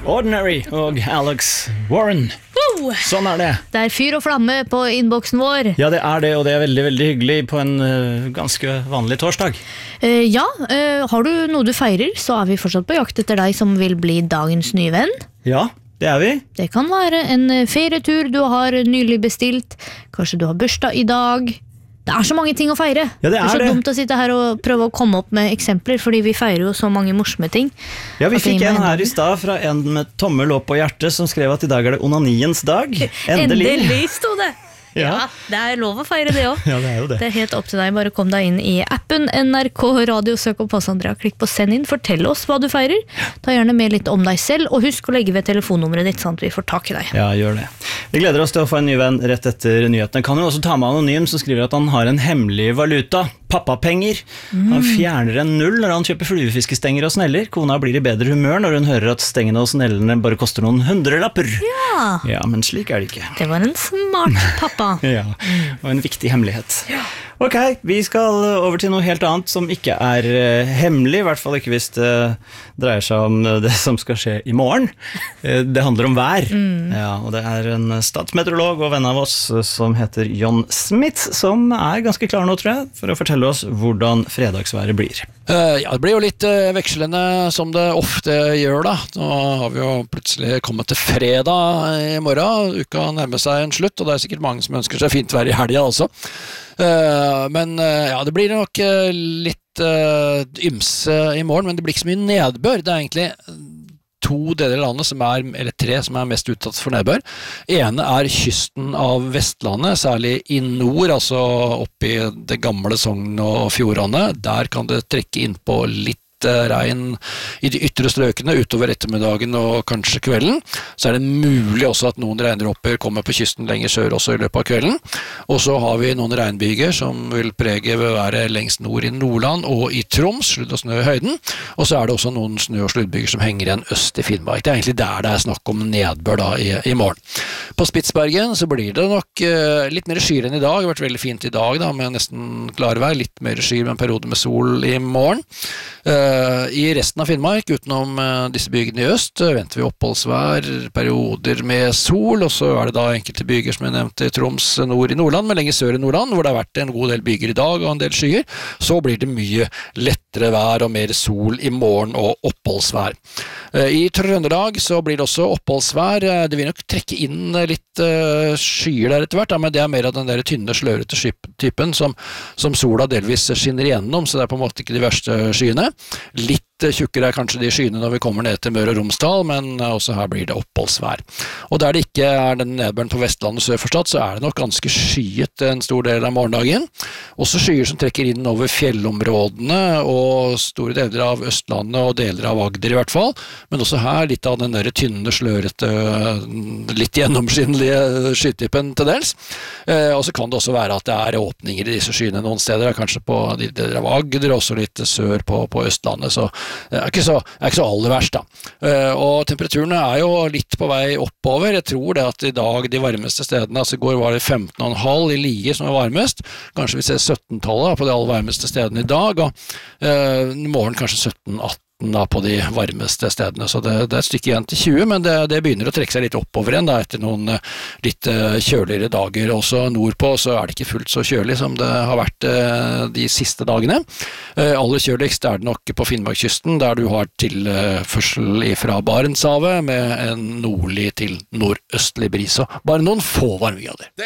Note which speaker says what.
Speaker 1: Ordinary og Alex Warren. Sånn det.
Speaker 2: Det fyr og flamme på innboksen vår.
Speaker 1: Ja, det det, og det veldig, veldig hyggelig på en ganske vanlig torsdag.
Speaker 2: Har du noe du feirer, så vi fortsatt på jakt etter deg som vil bli dagens nye venn.
Speaker 1: Ja, det vi.
Speaker 2: Det kan være en ferietur du har nylig bestilt. Kanskje du har bursdag i dag. Det så mange ting å feire.
Speaker 1: Ja, det
Speaker 2: så dumt å sitte her og prøve å komme opp med eksempler, fordi vi feirer jo så mange morsomme ting.
Speaker 1: Ja, vi fikk en her i sted fra en med tommel opp på hjertet som skrev at i dag det onaniens dag.
Speaker 2: Endelig stod det.
Speaker 1: Ja,
Speaker 2: det lov å feire det også.
Speaker 1: Ja, det jo det.
Speaker 2: Det helt opp til deg, bare kom deg inn i appen NRK Radio, søk opp oss Andrea, klikk på send inn, fortell oss hva du feirer. Ta gjerne med litt om deg selv, og husk å legge ved telefonnummeret ditt, sånn at vi får tak i deg.
Speaker 1: Ja, gjør det. Vi gleder oss til å få en ny venn rett etter nyhetene. Kan jo også ta med Anonym, som skriver at han har en hemmelig valuta, pappapenger. Han fjerner en null når han kjøper fluefiskestenger og sneller. Kona blir i bedre humør når hun hører at stengene og snellene bare koster noen hundrelapper. Ja, men slik det ikke.
Speaker 2: Det var en smart pappa.
Speaker 1: Ja, og en viktig hemmelighet. Ok, vi skal over til noe helt annet som ikke hemmelig, i hvert fall ikke hvis det dreier seg om det som skal skje i morgen. Det handler om vær. Ja, og det en statsmeteorolog og venn av oss som heter John Smith, som ganske klar nå, tror jeg, for å fortelle oss hvordan fredagsværet blir.
Speaker 3: Ja, det blir jo litt vekslende som det ofte gjør da. Nå har vi jo plutselig kommet til fredag i morgen. Uka nærmer seg en slutt, og det sikkert mange som ønsker seg fint vær i helgen også. Men ja, det blir nok litt ymse i morgen, men det blir ikke så mye nedbør. Det egentlig to deler av landet eller tre som mest utsatt for nedbør. Ene kysten av Vestlandet, særlig i nord, altså oppe i det gamle Sogn og Fjordane. Der kan det trekke inn på litt regn i de ytre strøkene utover ettermiddagen og kanskje kvelden. Så det mulig også at noen regndråper kommer på kysten lenger sør også i løpet av kvelden. Og så har vi noen regnbyger som vil prege ved være lengst nord i Nordland og i Troms, sludd og snø i høyden. Og så det også noen snø- og sluddbyger som henger igjen øst i Finnmark. Det egentlig der det snakk om nedbør da i morgen. På Spitsbergen så blir det nok litt mer skyer enn i dag. Det har vært veldig fint i dag da, med nesten klarvær. Litt mer skyer med en periode med sol i morgen. I resten av Finnmark, utenom disse bygene i øst, venter vi oppholdsvær, perioder med sol, og så det da enkelte byger som nevnt i Troms nord i Nordland, men lenger sør i Nordland, hvor det har vært en god del byger i dag og en del skyer, så blir det mye lettere vær og mer sol i morgen og oppholdsvær. I Trøndelag så blir det også oppholdsvær. Det vil nok trekke inn litt skyer der etter hvert, men det mer av den der tynne, slørete typen som sola delvis skinner igjennom, så det på en måte ikke de verste skyene. Litt tjukkere kanskje de skyene når vi kommer ned til Møre og Romsdal, men også her blir det oppholdsvær. Og der det ikke den nedbøren på Vestlandet sør forstått, så det nok ganske skyet en stor del av morgendagen. Også skyer som trekker inn over fjellområdene og store deler av Østlandet og deler av Agder i hvert fall, men også her litt av den der tynne, slørete, litt gjennomskinnelige skytypen til dels. Og så kan det også være at det åpninger i disse skyene noen steder, kanskje på de deler av Agder, også litt sør på Østlandet, så det ikke så aller verst da. Og temperaturen jo litt på vei oppover. Jeg tror det at i dag de varmeste stedene, altså i går var det 15,5 i Lier som var varmest, kanskje vi ser 17-tallet på de aller varmeste stedene i dag, og i morgen kanskje 17-18 da på de varmeste stedene, så det et stykke igjen til 20, men det begynner å trekke seg litt oppover igjen da, etter noen litt kjøligere dager. Også nordpå så det ikke fullt så kjølig som det har vært de siste dagene. Aller kjøligst det nok på Finnmarkskysten, der du har tilførsel fra Barentshavet med en nordlig til nordøstlig bris, og bare noen få varmegrader.